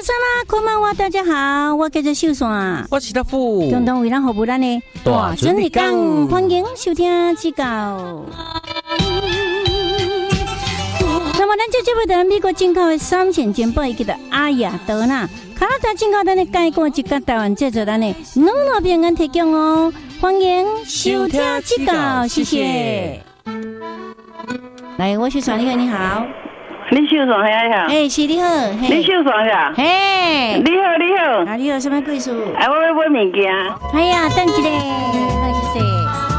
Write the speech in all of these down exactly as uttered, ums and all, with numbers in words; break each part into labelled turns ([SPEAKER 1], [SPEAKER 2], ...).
[SPEAKER 1] 萨拉，こんばんは，大家好，我叫做秀山，
[SPEAKER 2] 我是大富，
[SPEAKER 1] 共同为咱服务咱的大真理讲，欢迎收听指教。那么，咱这节目在美国进口的三千金宝以及的阿雅德纳，卡拉达进口咱的介绍一个台湾制作咱的两路平安提供哦，欢迎收听指教，谢谢。来，我是传你好，你好。
[SPEAKER 3] 李秀爽呀，
[SPEAKER 1] 哎，是你好，
[SPEAKER 3] 李秀爽呀，
[SPEAKER 1] 嘿，
[SPEAKER 3] 你好，你好，
[SPEAKER 1] 啊，你有什么贵事？
[SPEAKER 3] 啊，我要买物件。
[SPEAKER 1] 哎呀，等一下，谢谢。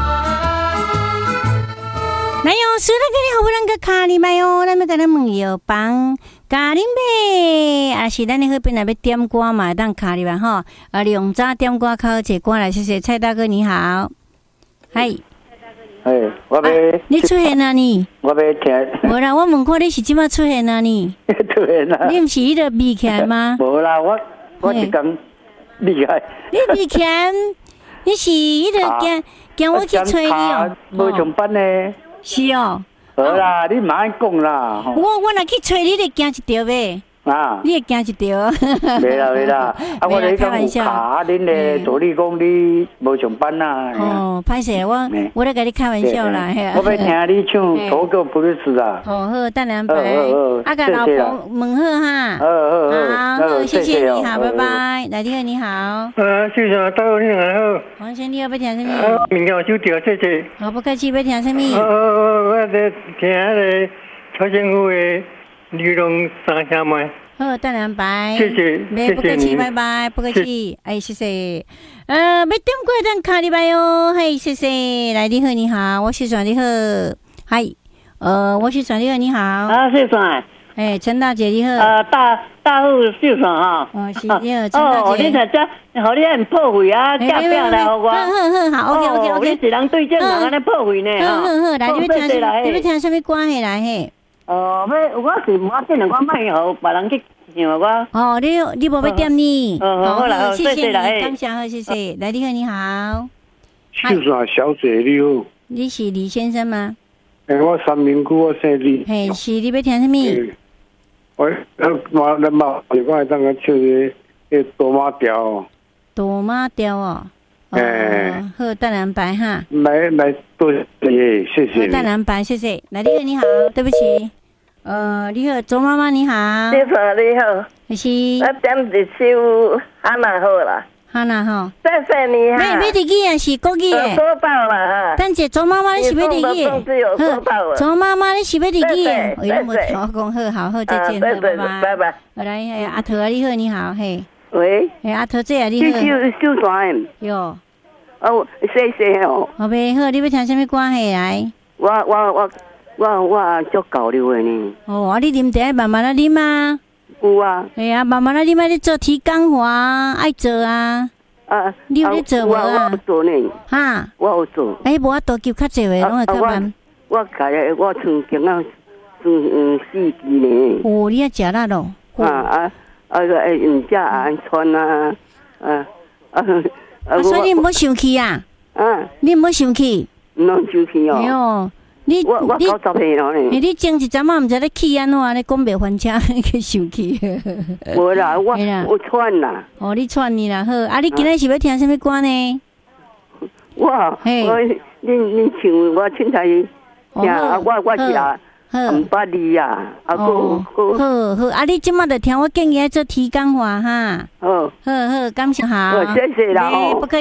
[SPEAKER 1] 来哟，虽然给你好不咱个卡里麦哦，咱们跟咱问药房咖喱妹，啊是咱的那边那边点歌嘛，当卡里吧哈，啊利用早点歌考这歌来，谢谢蔡大哥你好，嗨。
[SPEAKER 4] 哎，我要、啊、
[SPEAKER 1] 你出现啊你？
[SPEAKER 4] 我要听。
[SPEAKER 1] 无啦，我问看你是即马出现啊你？
[SPEAKER 4] 出现啊！
[SPEAKER 1] 你毋是迄个秘起吗？
[SPEAKER 4] 无啦，我我是讲厉害。
[SPEAKER 1] 你秘起，你是迄个惊惊我去催你哦？
[SPEAKER 4] 无上班呢。
[SPEAKER 1] 是哦。
[SPEAKER 4] 好啦，你莫安讲啦。
[SPEAKER 1] 我我若去催你，你惊一条呗。啊！你会惊一条？
[SPEAKER 4] 袂啦袂啦，啊！我咧讲有卡，恁咧助理讲你无上班啦。
[SPEAKER 1] 哦，歹势，我我咧甲你开玩笑啦。
[SPEAKER 4] 我要听你唱《土狗不是死》啊。
[SPEAKER 1] 哦好，等两排。啊，甲老婆问好哈。好好好，谢谢你好，拜拜。来，你好，你好。
[SPEAKER 5] 啊，先生，大哥你好。
[SPEAKER 1] 王先生，你要要听什么？
[SPEAKER 5] 啊，明天我收掉，谢谢。
[SPEAKER 1] 好，不客气，要听什么？
[SPEAKER 5] 哦哦，我在听那个曹政府的。女龙三下麦，
[SPEAKER 1] 好，等两排，
[SPEAKER 5] 谢谢，
[SPEAKER 1] 没不客气，拜拜，不客气，哎，谢谢。呃，要点过咱卡里拜哦，嘿，谢谢。来，你好，你好，我是传你好，嗨，呃，我是传你好，你好。
[SPEAKER 3] 啊，秀爽，
[SPEAKER 1] 哎，陈大姐你好。
[SPEAKER 3] 啊，大大户秀爽哈。
[SPEAKER 1] 哦，是你好，陈大姐。
[SPEAKER 3] 哦，你才这，好你很破费啊，嫁不来好我。
[SPEAKER 1] 好好好 ，OK OK OK。
[SPEAKER 3] 你一人对正人安尼破费呢？
[SPEAKER 1] 好好好，来，你要听什么？你要听什么歌嘿？来嘿。
[SPEAKER 3] 哦，要我是我见了我卖互别人去唱我。
[SPEAKER 1] 哦，你你无要点你？
[SPEAKER 3] 哦，好啦，
[SPEAKER 1] 谢谢你，
[SPEAKER 3] 来，
[SPEAKER 1] 感谢好，谢谢。来，你好，你好。
[SPEAKER 4] 秀山小姐你好。
[SPEAKER 1] 你是李先生吗？
[SPEAKER 4] 诶，我三明区我姓李。
[SPEAKER 1] 嘿，是你要听什么？
[SPEAKER 4] 我我咱嘛是我当个唱个个多马调。
[SPEAKER 1] 多马调哦。
[SPEAKER 4] 哎，
[SPEAKER 1] 好，等两排哈。
[SPEAKER 4] 来来，多谢谢谢。
[SPEAKER 1] 等两排，谢谢。来，你好，你好，对不起。呃，你好，周妈妈你好。
[SPEAKER 3] 你好，你好。
[SPEAKER 1] 是。
[SPEAKER 3] 我点一首哈娜好啦。
[SPEAKER 1] 哈娜哈。
[SPEAKER 3] 谢谢你哈。
[SPEAKER 1] 没没得记啊，是国语的。
[SPEAKER 3] 收到了哈。
[SPEAKER 1] 但是周妈妈你是没得记。好，周妈妈你是没得记。我都没听我讲，好好好，再见，拜拜。
[SPEAKER 3] 拜拜。
[SPEAKER 1] 来，阿头啊，你好，你好，嘿。
[SPEAKER 3] 喂。
[SPEAKER 1] 哎，阿头姐啊，你好。
[SPEAKER 3] 秀秀爽。
[SPEAKER 1] 哟。
[SPEAKER 3] 哦，谢谢哦。
[SPEAKER 1] 好呗，好，你要听什么歌嘿来？
[SPEAKER 3] 我我我我我足交流的呢。
[SPEAKER 1] 哦，啊，你啉茶慢慢啊啉啊。
[SPEAKER 3] 有啊。
[SPEAKER 1] 哎呀，慢慢啊啉啊，你做提纲化爱做啊。啊。你有咧做无啊？
[SPEAKER 3] 我有做呢。
[SPEAKER 1] 哈。
[SPEAKER 3] 我有做。
[SPEAKER 1] 哎，无啊，多求较济话，拢会较慢。
[SPEAKER 3] 我家我从今啊，从四季呢。
[SPEAKER 1] 哦，你啊食啦咯。
[SPEAKER 3] 啊啊啊个哎，唔食安穿啊啊啊。
[SPEAKER 1] 啊，所以你唔好生气啊！啊，你唔好生气，
[SPEAKER 3] 唔能生气哦。
[SPEAKER 1] 哎呦，你
[SPEAKER 3] 我我九十岁了呢。
[SPEAKER 1] 你前一阵啊，唔知咧气安怎，你讲袂翻车去生气。
[SPEAKER 3] 无啦，我我喘啦。
[SPEAKER 1] 哦，你喘你啦，好。啊，你今日是要听什么歌呢？
[SPEAKER 3] 我我你你唱我凊彩听啊，我我是啦。唔捌你啊，啊
[SPEAKER 1] 好好好，啊你即马就听我建议做提纲化哈。好，好好，感谢好，
[SPEAKER 3] 谢谢啦。